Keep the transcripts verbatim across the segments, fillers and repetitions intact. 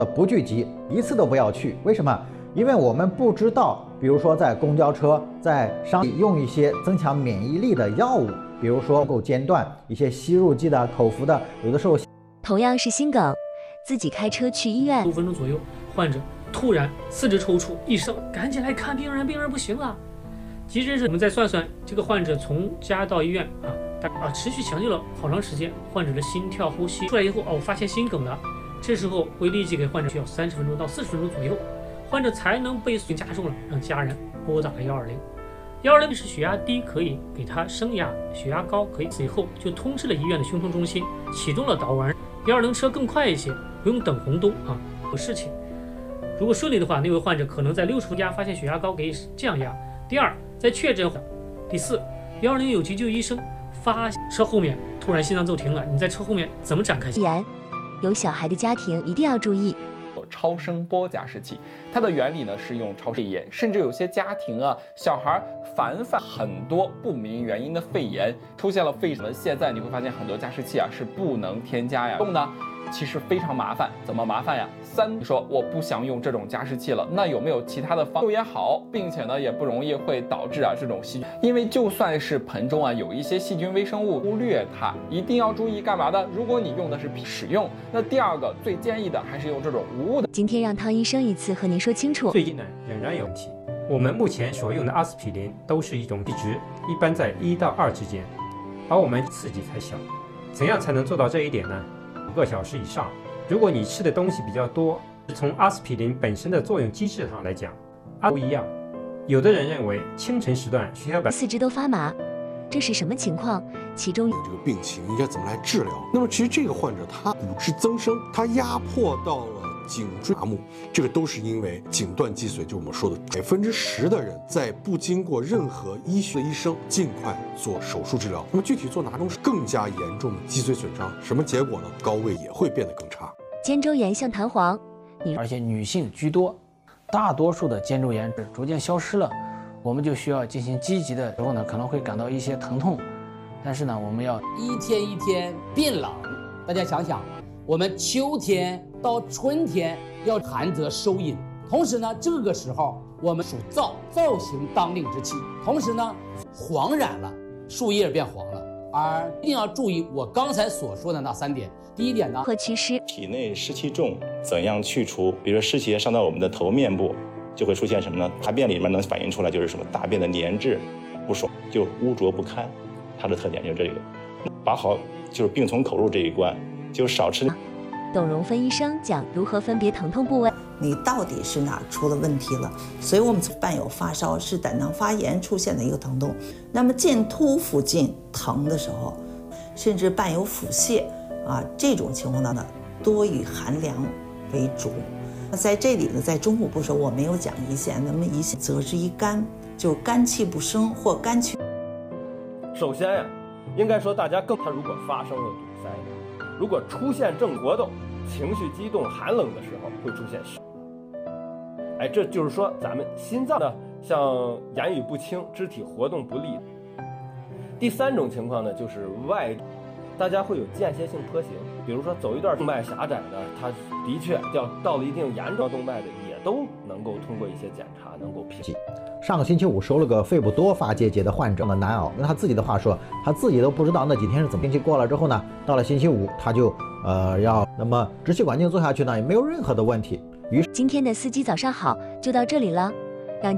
不聚集，一次都不要去。为什么？因为我们不知道，比如说在公交车、在商里用一些增强免疫力的药物，比如说能够间断一些吸入剂的、口服的，有的时候。 同样是心梗，自己开车去医院， 五分钟左右，患者突然四肢抽搐，医生赶紧来看病人，病人不行了。急诊室我们再算算，这个患者从家到医院啊，大啊持续抢救了好长时间，患者的心跳、呼吸出来以后，哦，发现心梗了。这时候会立即给患者需要三十分钟到四十分钟左右，患者才能被加重了，让家人拨打了幺二零。幺二零是血压低可以给他升压，血压高可以随后就通知了医院的胸痛中心，启动了导管。幺二零车更快一些，不用等红灯啊，有事情。如果顺利的话，那位患者可能在六十压发现血压高，给降压。第二，在确诊。第四，幺二零有急救医生发车后面突然心脏骤停了，你在车后面怎么展开？ 然，有小孩的家庭一定要注意。 超声波加湿器，它的原理呢是用超声炎，甚至有些家庭啊，小孩反反很多不明原因的肺炎，出现了肺炎。现在你会发现很多加湿器啊是不能添加呀，用呢其实非常麻烦。怎么麻烦呀？三，你说我不想用这种加湿器了，那有没有其他的方法也好，并且呢也不容易会导致啊这种细菌，因为就算是盆中啊有一些细菌微生物，忽略它，一定要注意干嘛的？如果你用的是使用，那第二个最建议的还是用这种无雾的。 今天让汤医生一次和您说清楚。 最近呢仍然有问题，我们目前所用的阿司匹林都是一种阈值，一般在一到二之间，而我们刺激才小。怎样才能做到这一点呢？五个小时以上。如果你吃的东西比较多，从阿司匹林本身的作用机制上来讲，不一样。有的人认为清晨时段需要把四肢都发麻，这是什么情况？其中这个病情应该怎么来治疗？那么其实这个患者他骨质增生，他压迫到了颈椎麻木，这个都是因为颈段积水，就我们说的百分之十的人在不经过任何医学的医生尽快做手术治疗。那么具体做哪种是更加严重的脊髓损伤，什么结果呢？高位也会变得更差。 肩周炎像弹簧， 而且女性居多，大多数的肩周炎逐渐消失了，我们就需要进行积极的时候呢，可能会感到一些疼痛，但是呢，我们要一天一天变冷。大家想想，我们秋天到春天要寒则收阴，同时呢，这个时候我们属燥，燥行当令之气，同时呢，黄染了，树叶变黄了，而一定要注意我刚才所说的那三点。第一点呢， 和祛湿。 体内湿气重，怎样去除？比如说湿气上到我们的头面部，就会出现什么呢？大便里面能反映出来就是什么？大便的粘滞不爽，就污浊不堪，它的特点就是这个。把好就是病从口入这一关，就少吃。 董荣芬医生讲如何分别疼痛部位， 你到底是哪出了问题了？所以我们伴有发烧，是胆囊发炎出现的一个疼痛。那么剑突附近疼的时候，甚至伴有腹泻啊，这种情况呢，多以寒凉为主。在这里呢，在中午部时候我没有讲胰腺，那么胰腺则之于肝，就是肝气不生或肝气。 首先呀，应该说大家更，它如果发生了堵塞，如果出现正活动、情绪激动、寒冷的时候，会出现虚。哎，这就是说咱们心脏呢，像言语不清、肢体活动不利。第三种情况呢，就是外。大家会有间歇性坡形，比如说走一段动脉狭窄的，它的确到到了一定严重动脉的，也都能够通过一些检查能够平。 上个星期五收了个肺部多发结节的患者的难熬，用他自己的话说，他自己都不知道那几天是怎么。星期过了之后呢，到了星期五他就呃要那么支气管镜做下去呢，也没有任何的问题。于是今天的司机早上好就到这里了，让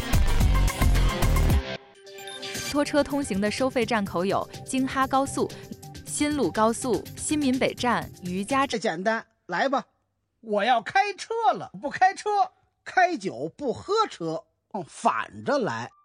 拖车通行的收费站口有京哈高速、新路高速、新民北站、余家站。 简单，来吧，我要开车了，不开车，开酒不喝车，反着来。